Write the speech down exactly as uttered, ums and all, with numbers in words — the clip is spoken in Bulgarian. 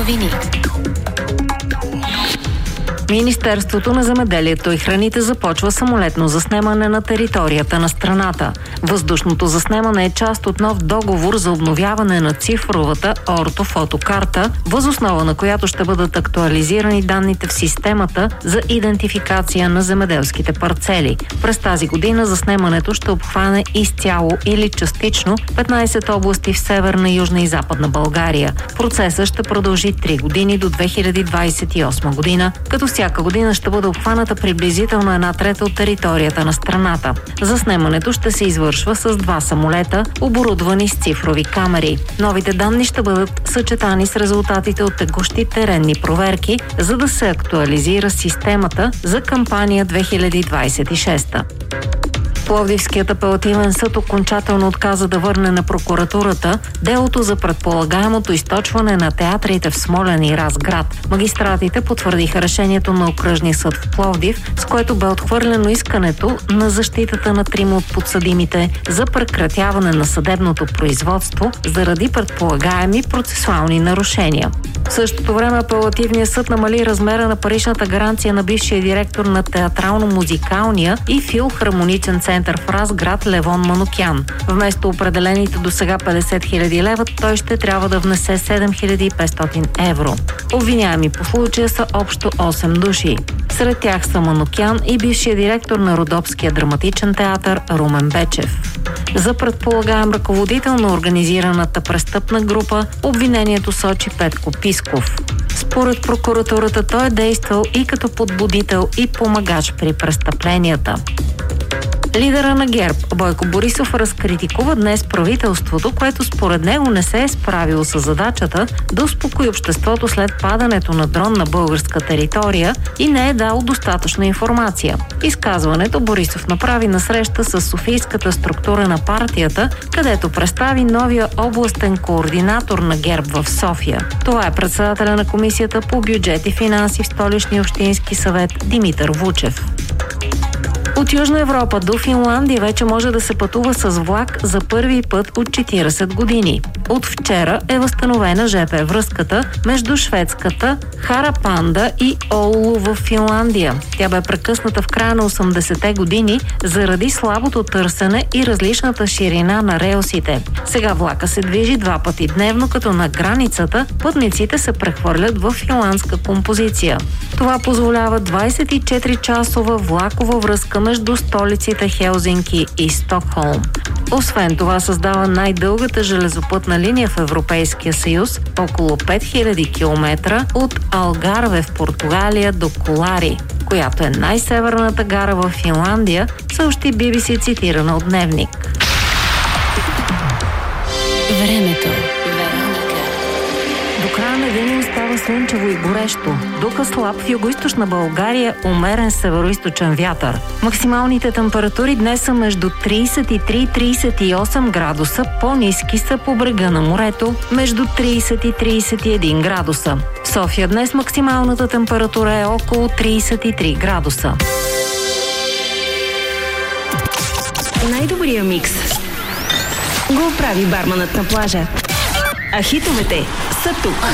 новини. Министерството на земеделието и храните започва самолетно заснемане на територията на страната. Въздушното заснемане е част от нов договор за обновяване на цифровата ортофотокарта, въз основа на която ще бъдат актуализирани данните в системата за идентификация на земеделските парцели. През тази година заснемането ще обхване изцяло или частично петнайсет области в Северна, Южна и Западна България. Процесът ще продължи три години до две хиляди двайсет и осма година, като всяка година ще бъде обхваната приблизително една трета от територията на страната. Заснемането ще се извършва с два самолета, оборудвани с цифрови камери. Новите данни ще бъдат съчетани с резултатите от текущи теренни проверки, за да се актуализира системата за кампания две хиляди двайсет и шеста. Пловдивският апелативен съд окончателно отказа да върне на прокуратурата делото за предполагаемото източване на театрите в Смолян и Разград. Магистратите потвърдиха решението на окръжния съд в Пловдив, с което бе отхвърлено искането на защитата на трима от подсъдимите за прекратяване на съдебното производство заради предполагаеми процесуални нарушения. В същото време апелативният съд намали размера на паричната гаранция на бившия директор на театрално-музикалния и филхармоничен център в Разград Левон Манукян. Вместо определените до сега петдесет хиляди лева, той ще трябва да внесе седем хиляди и петстотин евро. Обвиняеми по случая са общо осем души. Сред тях са Манукян и бившия директор на Родопския драматичен театър Румен Бечев. За предполагаем ръководител на организираната престъпна група обвинението сочи Петко Писков. Според прокуратурата той е действал и като подбудител и помагач при престъпленията. Лидера на ГЕРБ Бойко Борисов разкритикува днес правителството, което според него не се е справило с задачата да успокои обществото след падането на дрон на българска територия и не е дал достатъчна информация. Изказването Борисов направи на среща с софийската структура на партията, където представи новия областен координатор на ГЕРБ в София. Това е председателя на Комисията по бюджет и финанси в Столичния общински съвет Димитър Вучев. От Южна Европа до Финландия вече може да се пътува с влак за първи път от четирийсет години. От вчера е възстановена жп връзката между шведската Харапанда и Оулу в Финландия. Тя бе прекъсната в края на осемдесетте години заради слабото търсене и различната ширина на релсите. Сега влака се движи два пъти дневно, като на границата пътниците се прехвърлят в финландска композиция. Това позволява двайсет и четири часова влакова връзка между столиците Хелзинки и Стокхолм. Освен това създава най-дългата железопътна линия в Европейския съюз, около пет хиляди километра от Алгарве в Португалия до Колари, която е най-северната гара в Финландия, съобщи Би Би Си цитирана от Дневник. Времето. До края на деня остава слънчево и горещо. Духа слаб в югоизточна България, умерен североизточен вятър. Максималните температури днес са между трийсет и три и трийсет и осем градуса, по-ниски са по брега на морето, между трийсет и трийсет и един градуса. В София днес максималната температура е около трийсет и три градуса. Най-добрия микс го прави барманът на плажа. А хитовете са тук.